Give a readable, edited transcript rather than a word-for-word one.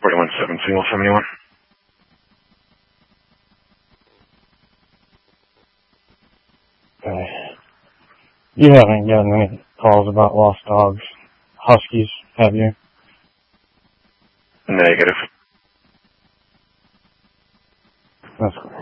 41-7 single 71. You haven't gotten any calls about lost dogs, huskies, have you? Negative. That's correct.